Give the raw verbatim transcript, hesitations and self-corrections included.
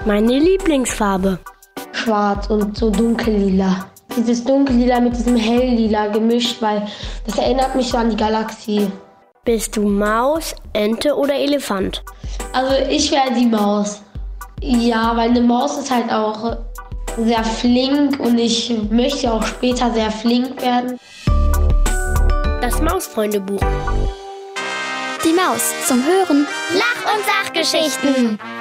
Meine Lieblingsfarbe. Schwarz und so dunkellila. Dieses dunkellila mit diesem helllila gemischt, weil das erinnert mich so an die Galaxie. Bist du Maus, Ente oder Elefant? Also ich wäre die Maus. Ja, weil eine Maus ist halt auch sehr flink und ich möchte auch später sehr flink werden. Das Mausfreundebuch. Die Maus zum Hören. Lach- und Sachgeschichten.